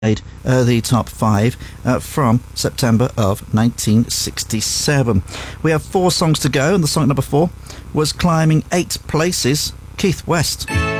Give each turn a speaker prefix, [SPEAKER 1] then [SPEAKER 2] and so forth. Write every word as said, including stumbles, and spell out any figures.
[SPEAKER 1] Uh, the top five uh, from September of nineteen sixty-seven. We have four songs to go, and the song number four was climbing eight places, Keith West.